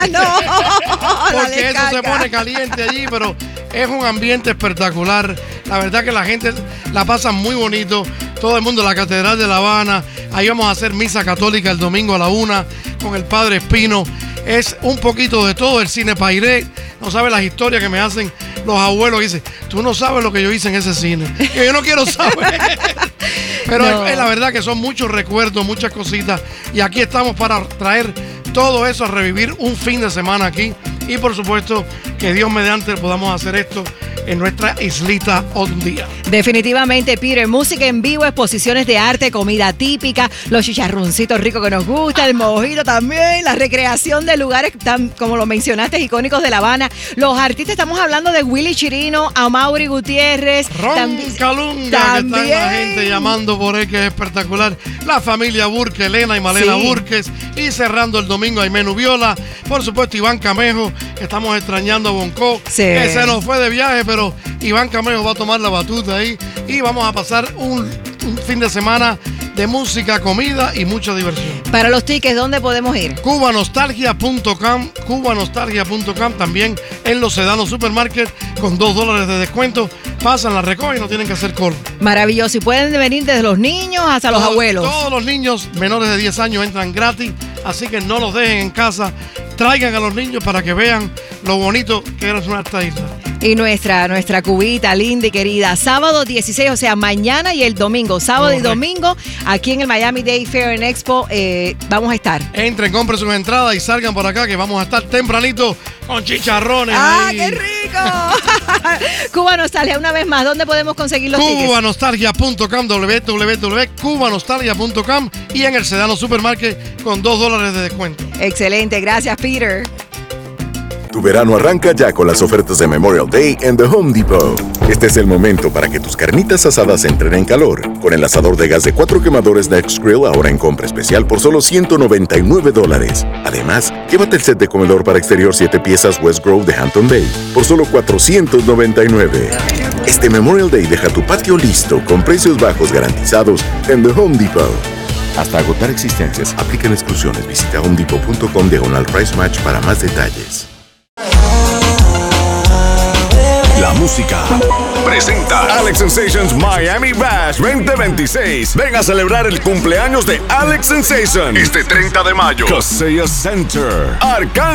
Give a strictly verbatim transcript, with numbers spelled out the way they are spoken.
No, porque eso se pone caliente allí, pero es un ambiente espectacular. La verdad que la gente la pasa muy bonito. Todo el mundo en la Catedral de La Habana. Ahí vamos a hacer misa católica el domingo a la una con el Padre Espino. Es un poquito de todo el cine Pairé. No sabes las historias que me hacen los abuelos. Dicen, tú no sabes lo que yo hice en ese cine. Y yo no quiero saber. Pero no. es, es la verdad que son muchos recuerdos, muchas cositas. Y aquí estamos para traer todo eso a revivir un fin de semana aquí. Y por supuesto que Dios mediante podamos hacer esto en nuestra islita un día. Definitivamente, Peter, música en vivo, exposiciones de arte, comida típica, los chicharroncitos ricos que nos gusta, el mojito también, la recreación de lugares tan, como lo mencionaste, icónicos de La Habana. Los artistas, estamos hablando de Willy Chirino, Amaury Gutiérrez, Ron también, Calunga, también. Que está la gente llamando por él, que es espectacular. La familia Burke, Elena y Malena sí. Burques, y cerrando el domingo Aimé Nubiola, por supuesto Iván Camejo, que estamos extrañando a Bonco, sí. que se nos fue de viaje, pero Iván Camejo va a tomar la batuta ahí y vamos a pasar un, un fin de semana de música, comida y mucha diversión. Para los tickets, ¿dónde podemos ir? cuba nostalgia punto com, cuba nostalgia punto com, también en los Sedano Supermarket con dos dólares de descuento. Pasan, la recogen y no tienen que hacer call. Maravilloso. Y pueden venir desde los niños hasta todos, los abuelos. Todos los niños menores de diez años entran gratis, así que no los dejen en casa. Traigan a los niños para que vean lo bonito que es nuestra isla. Y nuestra, nuestra cubita linda y querida. Sábado dieciséis, o sea, mañana y el domingo. Sábado Correcto. y domingo, aquí en el Miami Day Fair and Expo, eh, vamos a estar. Entren, compren sus entradas y salgan por acá, que vamos a estar tempranito con chicharrones. ¡Ah, ahí. qué rico! Cuba Nostalgia, una vez más, ¿dónde podemos conseguir los tickets? cuba nostalgia punto com, doble u doble u doble u punto cuba nostalgia punto com, y en el Sedano Supermarket con dos dólares de descuento. Excelente, gracias, Peter. Tu verano arranca ya con las ofertas de Memorial Day en The Home Depot. Este es el momento para que tus carnitas asadas entren en calor. Con el asador de gas de cuatro quemadores Next Grill ahora en compra especial por solo ciento noventa y nueve dólares. Además, llévate el set de comedor para exterior siete piezas West Grove de Hampton Bay por solo cuatrocientos noventa y nueve. Este Memorial Day deja tu patio listo con precios bajos garantizados en The Home Depot. Hasta agotar existencias, aplican exclusiones. Visita home depot punto com diagonal price match para más detalles. La música presenta Alex Sensations Miami Bash veinte veintiséis. Ven a celebrar el cumpleaños de Alex Sensation este treinta de mayo. Kaseya Center. Arcángel